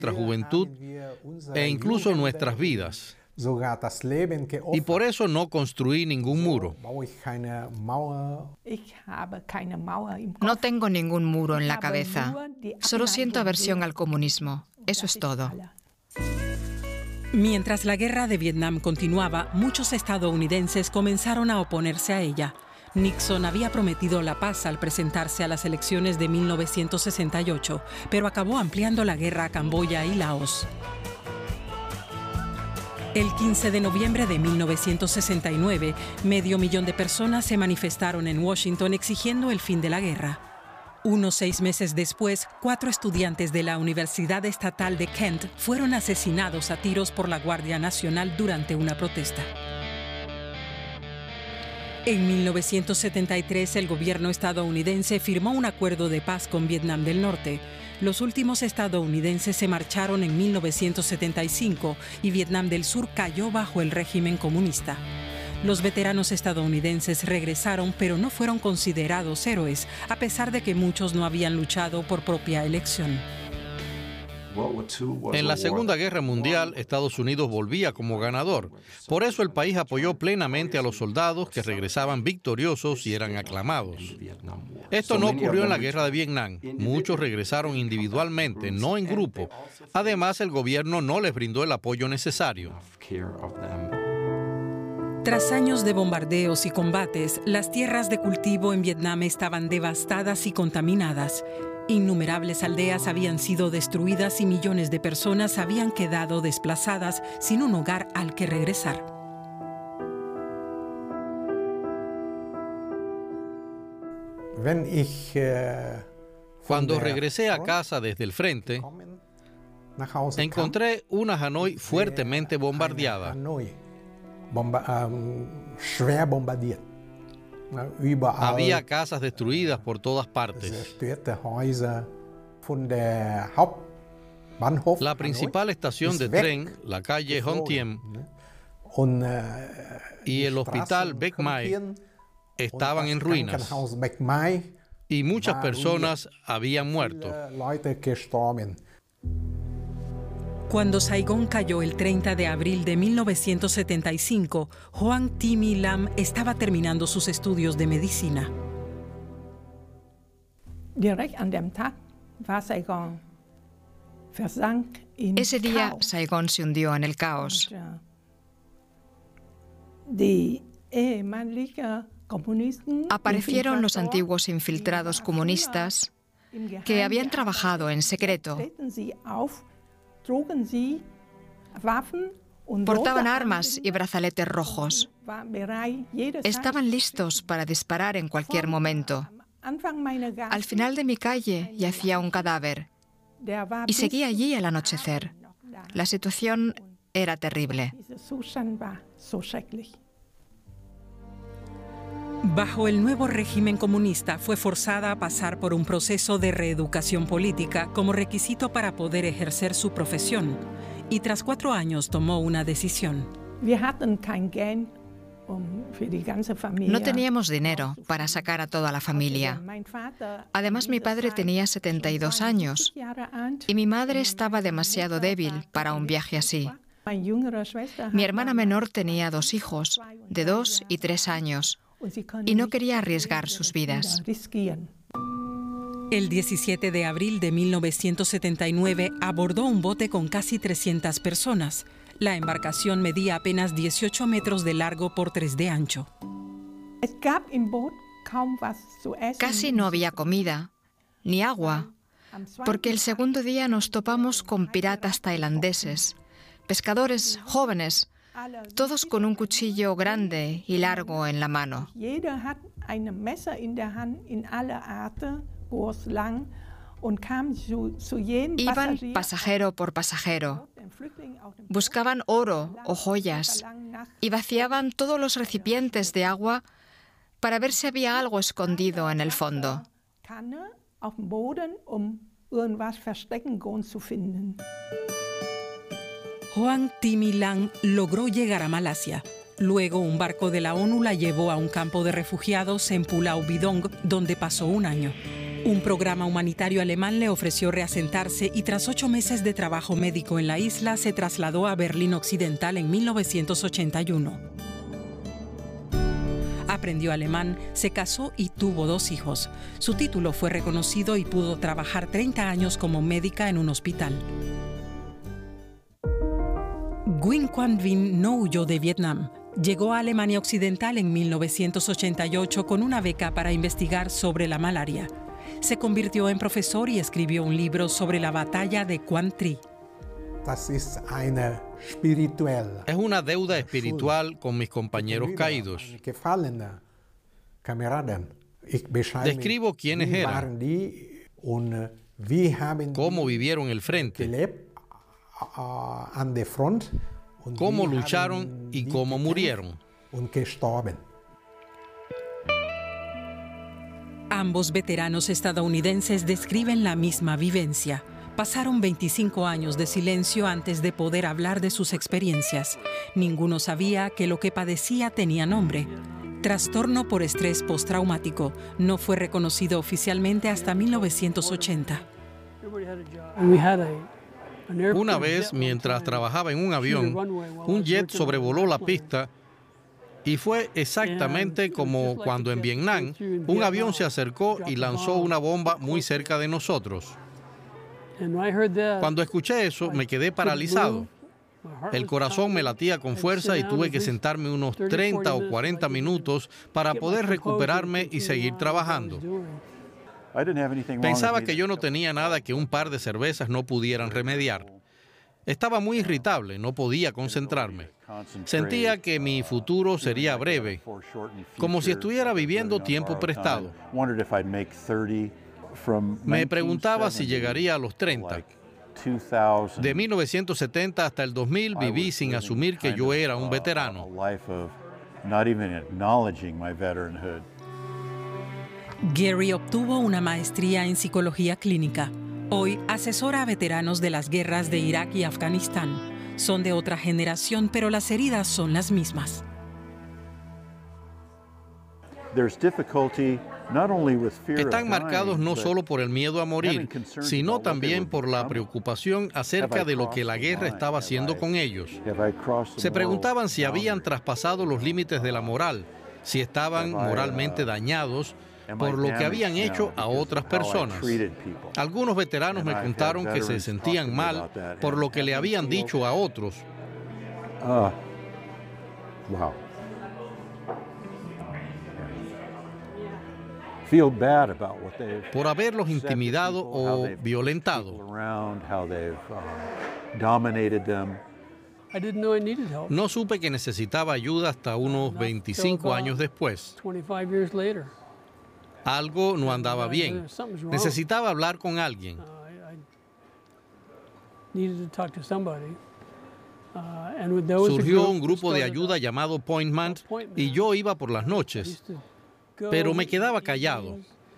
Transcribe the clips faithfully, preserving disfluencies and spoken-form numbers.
nuestra juventud e incluso nuestras vidas. Y por eso no construí ningún muro. No tengo ningún muro en la cabeza. Solo siento aversión al comunismo. Eso es todo. Mientras la guerra de Vietnam continuaba, muchos estadounidenses comenzaron a oponerse a ella. Nixon había prometido la paz al presentarse a las elecciones de mil novecientos sesenta y ocho, pero acabó ampliando la guerra a Camboya y Laos. El quince de noviembre de mil novecientos sesenta y nueve, medio millón de personas se manifestaron en Washington exigiendo el fin de la guerra. Unos seis meses después, cuatro estudiantes de la Universidad Estatal de Kent fueron asesinados a tiros por la Guardia Nacional durante una protesta. En mil novecientos setenta y tres, el gobierno estadounidense firmó un acuerdo de paz con Vietnam del Norte. Los últimos estadounidenses se marcharon en mil novecientos setenta y cinco y Vietnam del Sur cayó bajo el régimen comunista. Los veteranos estadounidenses regresaron, pero no fueron considerados héroes, a pesar de que muchos no habían luchado por propia elección. En la Segunda Guerra Mundial, Estados Unidos volvía como ganador. Por eso el país apoyó plenamente a los soldados que regresaban victoriosos y eran aclamados. Esto no ocurrió en la Guerra de Vietnam. Muchos regresaron individualmente, no en grupo. Además, el gobierno no les brindó el apoyo necesario. Tras años de bombardeos y combates, las tierras de cultivo en Vietnam estaban devastadas y contaminadas. Innumerables aldeas habían sido destruidas y millones de personas habían quedado desplazadas sin un hogar al que regresar. Cuando regresé a casa desde el frente, encontré una Hanoi fuertemente bombardeada. Había casas destruidas por todas partes. La principal estación de tren, la calle Hon Thiem, y el hospital Bech Mai estaban en ruinas y muchas personas habían muerto. Cuando Saigón cayó el treinta de abril de mil novecientos setenta y cinco, Hoang Thi My Lam estaba terminando sus estudios de medicina. Ese día, Saigón se hundió en el caos. Aparecieron los antiguos infiltrados comunistas que habían trabajado en secreto. Portaban armas y brazaletes rojos. Estaban listos para disparar en cualquier momento. Al final de mi calle yacía un cadáver y seguía allí al anochecer. La situación era terrible. Bajo el nuevo régimen comunista, fue forzada a pasar por un proceso de reeducación política como requisito para poder ejercer su profesión. Y tras cuatro años tomó una decisión. No teníamos dinero para sacar a toda la familia. Además, mi padre tenía setenta y dos años y mi madre estaba demasiado débil para un viaje así. Mi hermana menor tenía dos hijos, de dos y tres años. Y no quería arriesgar sus vidas. El diecisiete de abril de mil novecientos setenta y nueve abordó un bote con casi trescientas personas. La embarcación medía apenas dieciocho metros de largo por tres de ancho. Casi no había comida, ni agua, porque el segundo día nos topamos con piratas tailandeses, pescadores jóvenes, todos con un cuchillo grande y largo en la mano. Iban pasajero por pasajero. Buscaban oro o joyas y vaciaban todos los recipientes de agua para ver si había algo escondido en el fondo. Hoang Thi My Lam logró llegar a Malasia. Luego, un barco de la ONU la llevó a un campo de refugiados en Pulau Bidong, donde pasó un año. Un programa humanitario alemán le ofreció reasentarse y tras ocho meses de trabajo médico en la isla se trasladó a Berlín Occidental en mil novecientos ochenta y uno. Aprendió alemán, se casó y tuvo dos hijos. Su título fue reconocido y pudo trabajar treinta años como médica en un hospital. Nguyen Quan Vinh no huyó de Vietnam. Llegó a Alemania Occidental en mil novecientos ochenta y ocho con una beca para investigar sobre la malaria. Se convirtió en profesor y escribió un libro sobre la batalla de Quang Tri. Es una deuda espiritual con mis compañeros caídos. Describo quiénes eran, cómo vivieron el frente, cómo lucharon y cómo murieron. Ambos veteranos estadounidenses describen la misma vivencia. Pasaron veinticinco años de silencio antes de poder hablar de sus experiencias. Ninguno sabía que lo que padecía tenía nombre. Trastorno por estrés postraumático. No fue reconocido oficialmente hasta mil novecientos ochenta. Una vez, mientras trabajaba en un avión, un jet sobrevoló la pista y fue exactamente como cuando en Vietnam un avión se acercó y lanzó una bomba muy cerca de nosotros. Cuando escuché eso, me quedé paralizado. El corazón me latía con fuerza y tuve que sentarme unos treinta o cuarenta minutos para poder recuperarme y seguir trabajando. Pensaba que yo no tenía nada que un par de cervezas no pudieran remediar. Estaba muy irritable, no podía concentrarme. Sentía que mi futuro sería breve, como si estuviera viviendo tiempo prestado. Me preguntaba si llegaría a los treinta. De mil novecientos setenta hasta el dos mil viví sin asumir que yo era un veterano. Gary obtuvo una maestría en psicología clínica. Hoy asesora a veteranos de las guerras de Irak y Afganistán. Son de otra generación, pero las heridas son las mismas. Están marcados no solo por el miedo a morir, sino también por la preocupación acerca de lo que la guerra estaba haciendo con ellos. Se preguntaban si habían traspasado los límites de la moral, si estaban moralmente dañados por lo que habían hecho a otras personas. Algunos veteranos me contaron que se sentían mal por lo que le habían dicho a otros. Por haberlos intimidado o violentado. No supe que necesitaba ayuda hasta unos veinticinco años después. Algo no andaba bien. Necesitaba hablar con alguien. Surgió un grupo de ayuda llamado Appointment y yo iba por las noches, pero me quedaba callado.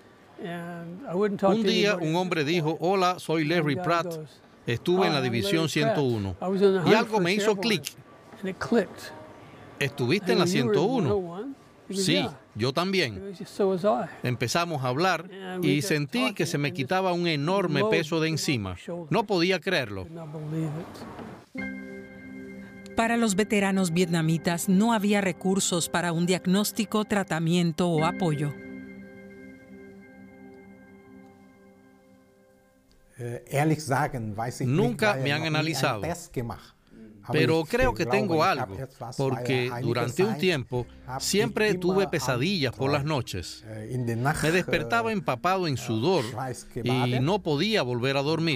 Un día un hombre dijo: hola, soy Larry Pratt, estuve en la División ciento uno. Y algo me hizo clic. ¿Estuviste en la ciento uno? Sí, yo también. Empezamos a hablar y sentí que se me quitaba un enorme peso de encima. No podía creerlo. Para los veteranos vietnamitas no había recursos para un diagnóstico, tratamiento o apoyo. Nunca me han analizado, pero creo que tengo algo, porque durante un tiempo siempre tuve pesadillas por las noches. Me despertaba empapado en sudor y no podía volver a dormir.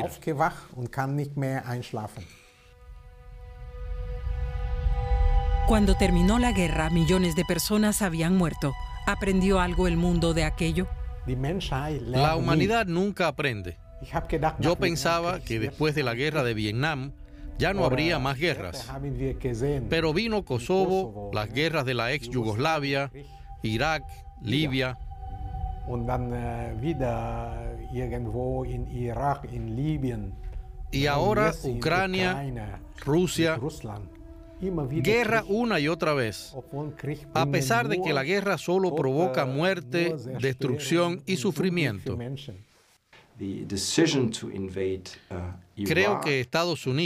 Cuando terminó la guerra, millones de personas habían muerto. ¿Aprendió algo el mundo de aquello? La humanidad nunca aprende. Yo pensaba que después de la guerra de Vietnam ya no habría más guerras. Pero vino Kosovo, las guerras de la ex Yugoslavia, Irak, Libia. Y ahora Ucrania, Rusia. Guerra una y otra vez, a pesar de que la guerra solo provoca muerte, destrucción y sufrimiento. Creo que Estados Unidos